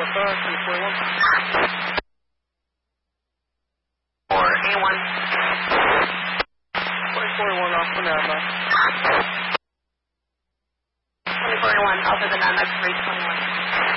Alpha, 2041. Or A1. 2041 Alpha Napa. 2041 Alpha Banana 321.